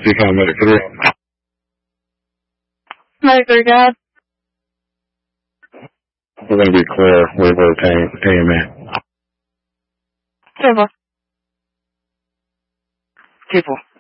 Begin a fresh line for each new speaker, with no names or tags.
Decon Medic 3.
Medic 3, go ahead.
We're going to be clear. We're AMA.
2-4.
2-4.